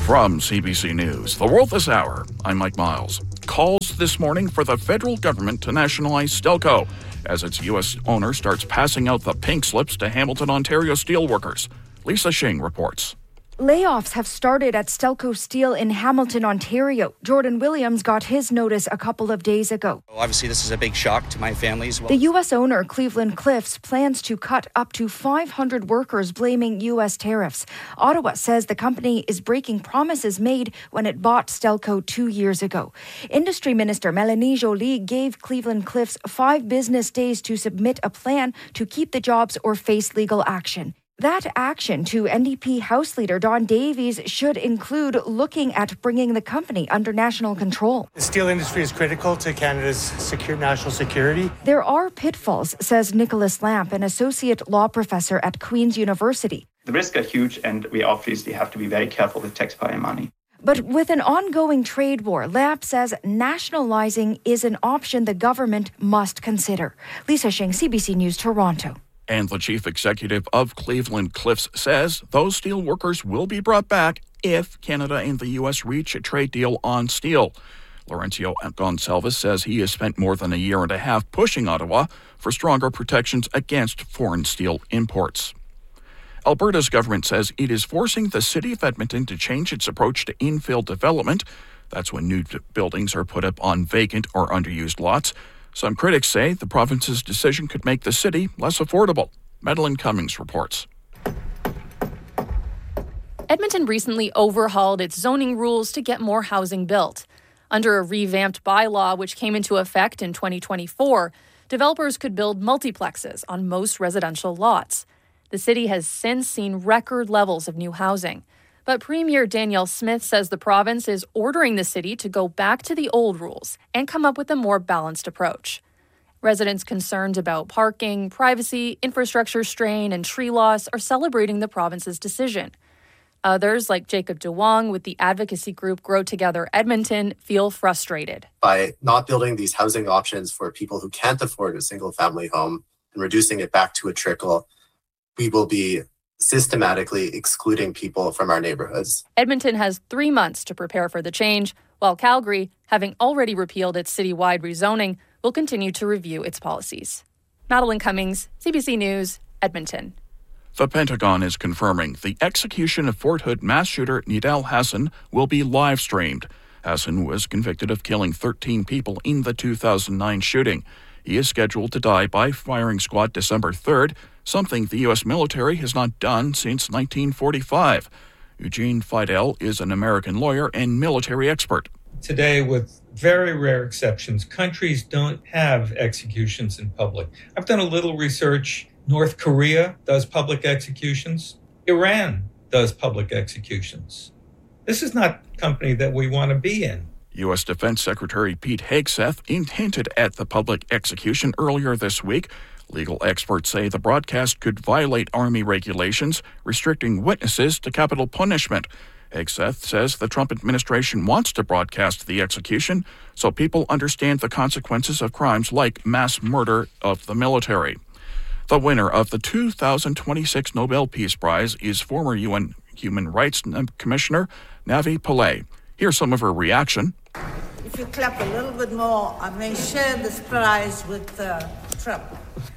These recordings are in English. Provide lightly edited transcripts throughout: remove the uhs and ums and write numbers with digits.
From CBC News, The World This Hour, I'm Mike Miles. Calls this morning for the federal government to nationalize Stelco as its U.S. owner starts passing out the pink slips to Hamilton, Ontario steelworkers. Lisa Shing reports. Layoffs have started at Stelco Steel in Hamilton, Ontario. Jordan Williams got his notice a couple of days ago. Obviously, this is a big shock to my family as well. The U.S. owner, Cleveland-Cliffs, plans to cut up to 500 workers, blaming U.S. tariffs. Ottawa says the company is breaking promises made when it bought Stelco 2 years ago. Industry Minister Mélanie Joly gave Cleveland-Cliffs 5 business days to submit a plan to keep the jobs or face legal action. That action, to NDP House Leader Don Davies, should include looking at bringing the company under national control. The steel industry is critical to Canada's national security. There are pitfalls, says Nicholas Lamp, an associate law professor at Queen's University. The risks are huge, and we obviously have to be very careful with taxpayer money. But with an ongoing trade war, Lamp says nationalizing is an option the government must consider. Lisa Shing, CBC News, Toronto. And the chief executive of Cleveland-Cliffs says those steel workers will be brought back if Canada and the U.S. reach a trade deal on steel. Laurencio Gonçalves says he has spent more than a year and a half pushing Ottawa for stronger protections against foreign steel imports. Alberta's government says it is forcing the city of Edmonton to change its approach to infill development. That's when new buildings are put up on vacant or underused lots. Some critics say the province's decision could make the city less affordable. Madeline Cummings reports. Edmonton recently overhauled its zoning rules to get more housing built. Under a revamped bylaw, which came into effect in 2024, developers could build multiplexes on most residential lots. The city has since seen record levels of new housing. But Premier Danielle Smith says the province is ordering the city to go back to the old rules and come up with a more balanced approach. Residents concerned about parking, privacy, infrastructure strain, and tree loss are celebrating the province's decision. Others, like Jacob DeWong with the advocacy group Grow Together Edmonton, feel frustrated. By not building these housing options for people who can't afford a single-family home and reducing it back to a trickle, we will be systematically excluding people from our neighborhoods. Edmonton has 3 months to prepare for the change, while Calgary, having already repealed its citywide rezoning, will continue to review its policies. Madeline Cummings, CBC News, Edmonton. The Pentagon is confirming the execution of Fort Hood mass shooter Nidal Hasan will be live-streamed. Hasan was convicted of killing 13 people in the 2009 shooting. He is scheduled to die by firing squad December 3rd, something the U.S. military has not done since 1945. Eugene Fidel is an American lawyer and military expert. Today, with very rare exceptions, countries don't have executions in public. I've done a little research. North Korea does public executions. Iran does public executions. This is not a company that we want to be in. U.S. Defense Secretary Pete Hegseth hinted at the public execution earlier this week. Legal experts say the broadcast could violate Army regulations restricting witnesses to capital punishment. Hegseth says the Trump administration wants to broadcast the execution so people understand the consequences of crimes like mass murder of the military. The winner of the 2026 Nobel Peace Prize is former UN Human Rights Commissioner Navi Pillay. Here's some of her reaction. If you clap a little bit more, I may share this prize with Trump.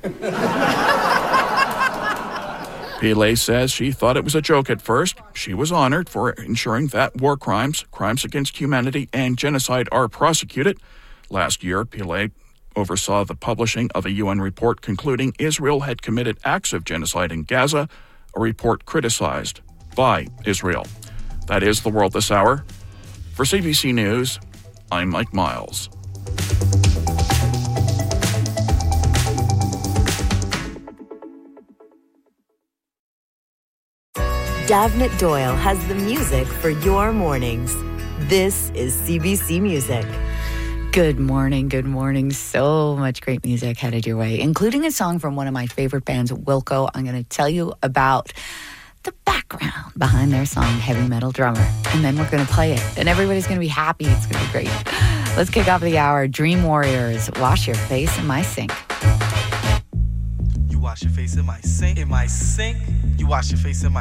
Pillay says she thought it was a joke at first. She was honored for ensuring that war crimes, crimes against humanity, and genocide are prosecuted. Last year, Pillay oversaw the publishing of a UN report concluding Israel had committed acts of genocide in Gaza, a report criticized by Israel. That is The World This Hour. For CBC News, I'm Mike Miles. Davnit Doyle has the music for your mornings. This is CBC Music. Good morning, good morning. So much great music headed your way, including a song from one of my favorite bands, Wilco. I'm going to tell you about the background behind their song, Heavy Metal Drummer. And then we're going to play it, and everybody's going to be happy. It's going to be great. Let's kick off the hour. Dream Warriors, Wash Your Face in My Sink. You wash your face in my sink. In my sink. You wash your face in my